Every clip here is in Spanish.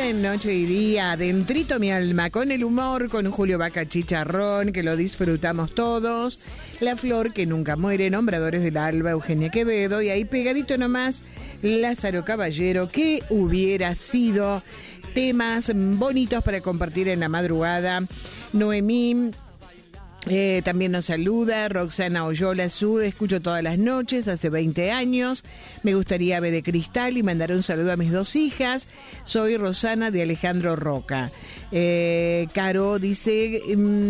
vuelta en Noche y Día, adentrito mi alma, con el humor, con Julio Vaca Chicharrón, que lo disfrutamos todos, La Flor que nunca muere, Nombradores del Alba, Eugenia Quevedo, y ahí pegadito nomás, Lázaro Caballero, que hubiera sido, temas bonitos para compartir en la madrugada. Noemí también nos saluda, Roxana Oyola Sur, escucho todas las noches, hace 20 años, me gustaría Ave de Cristal y mandar un saludo a mis 2 hijas, soy Rosana de Alejandro Roca. Caro dice,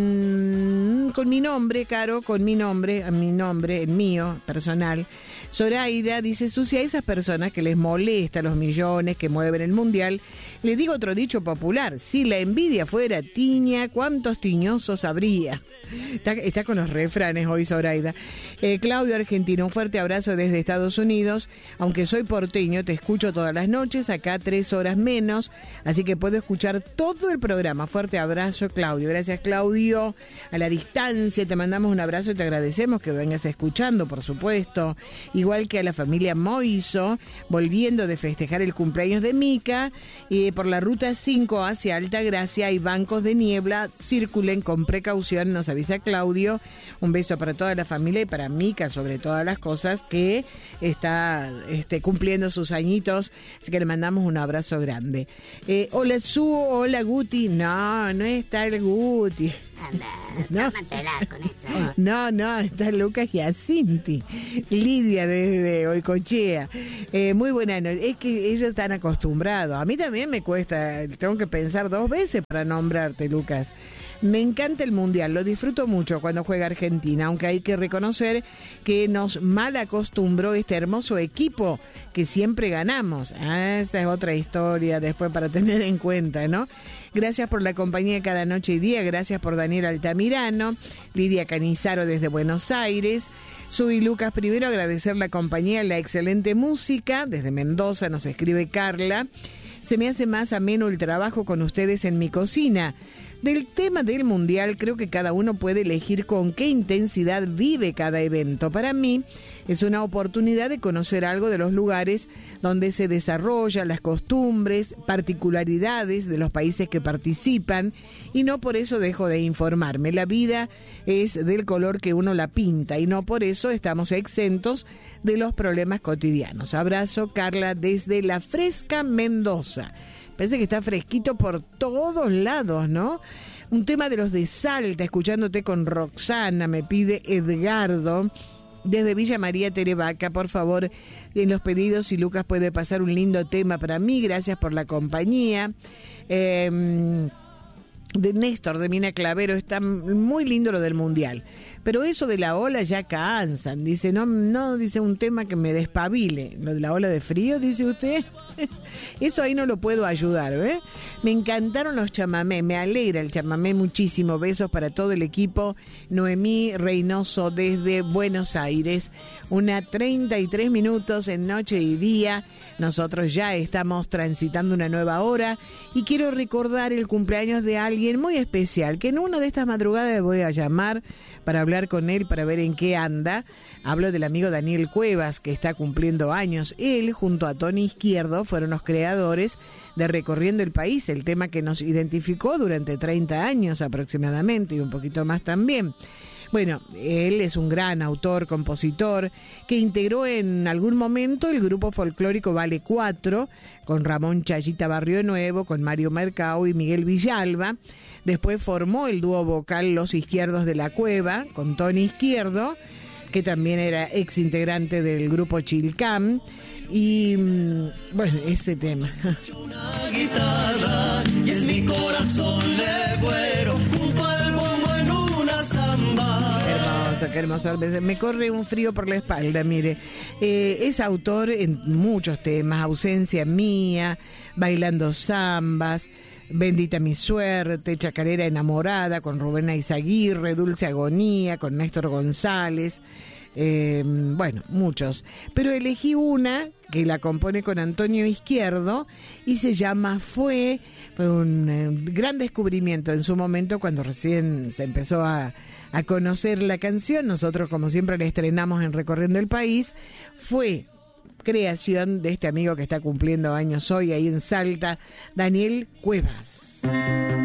con mi nombre, Caro, con mi nombre, el mío, personal. Zoraida dice, Susi, a esas personas que les molesta los millones que mueven el mundial, le digo otro dicho popular, si la envidia fuera tiña, ¿cuántos tiñosos habría? Está con los refranes hoy, Zoraida. Claudio Argentino, un fuerte abrazo desde Estados Unidos. Aunque soy porteño, te escucho todas las noches, acá 3 horas menos, así que puedo escuchar todo el programa. Fuerte abrazo, Claudio. Gracias, Claudio. A la distancia te mandamos un abrazo y te agradecemos que vengas escuchando, por supuesto. Igual que a la familia Moiso, volviendo de festejar el cumpleaños de Mica, por la ruta 5 hacia Altagracia hay bancos de niebla, circulen con precaución, nos avisa Claudio. Un beso para toda la familia y para Mica sobre todas las cosas, que está cumpliendo sus añitos, así que le mandamos un abrazo grande. Hola Su, hola Guti. No está el Guti. Anda, no. tómatela con eso. No, está Lucas Giacinti, Lidia desde Oicochea. Muy buena noche. Es que ellos están acostumbrados. A mí también me cuesta, tengo que pensar 2 veces para nombrarte, Lucas. Me encanta el Mundial, lo disfruto mucho cuando juega Argentina, aunque hay que reconocer que nos mal acostumbró este hermoso equipo que siempre ganamos. Esa es otra historia después para tener en cuenta, ¿no? Gracias por la compañía cada noche y día, gracias por Daniel Altamirano, Lidia Canizaro desde Buenos Aires. Soy Lucas, primero agradecer la compañía, la excelente música, desde Mendoza nos escribe Carla. Se me hace más ameno el trabajo con ustedes en mi cocina. Del tema del Mundial, creo que cada uno puede elegir con qué intensidad vive cada evento. Para mí, es una oportunidad de conocer algo de los lugares donde se desarrollan las costumbres, particularidades de los países que participan, y no por eso dejo de informarme. La vida es del color que uno la pinta, y no por eso estamos exentos de los problemas cotidianos. Abrazo, Carla, desde La Fresca, Mendoza. Parece que está fresquito por todos lados, ¿no? Un tema de los de Salta, escuchándote con Roxana, me pide Edgardo. Desde Villa María Terevaca, por favor, en los pedidos, si Lucas puede pasar un lindo tema para mí, gracias por la compañía. De Néstor de Mina Clavero, está muy lindo lo del Mundial, pero eso de la ola ya cansan, dice, no, dice un tema que me despabile, lo de la ola de frío, dice usted. Eso ahí no lo puedo ayudar, ¿eh? Me encantaron los chamamé, me alegra el chamamé muchísimo, besos para todo el equipo. Noemí Reynoso desde Buenos Aires, 1:33 minutos en Noche y Día, nosotros ya estamos transitando una nueva hora y quiero recordar el cumpleaños de alguien muy especial, que en una de estas madrugadas voy a llamar para hablar con él, para ver en qué anda. Hablo del amigo Daniel Cuevas, que está cumpliendo años. Él, junto a Tony Izquierdo, fueron los creadores de Recorriendo el País, el tema que nos identificó durante 30 años aproximadamente, y un poquito más también. Bueno, él es un gran autor, compositor, que integró en algún momento el grupo folclórico Vale 4, con Ramón Chayita Barrio Nuevo, con Mario Mercado y Miguel Villalba. Después formó el dúo vocal Los Izquierdos de la Cueva, con Tony Izquierdo, que también era ex integrante del grupo Chilcam. Y bueno, ese tema. Una guitarra y es mi corazón de güero junto al bombo en una samba. Qué hermoso. Me corre un frío por la espalda, mire. Es autor en muchos temas: Ausencia Mía, Bailando Zambas, Bendita mi suerte, Chacarera enamorada con Rubén Aizaguirre, Dulce Agonía con Néstor González. Bueno, muchos, pero elegí una que la compone con Antonio Izquierdo y se llama Fue un gran descubrimiento en su momento cuando recién se empezó a conocer la canción. Nosotros, como siempre, la estrenamos en Recorriendo el País. Fue creación de este amigo que está cumpliendo años hoy ahí en Salta, Daniel Cuevas.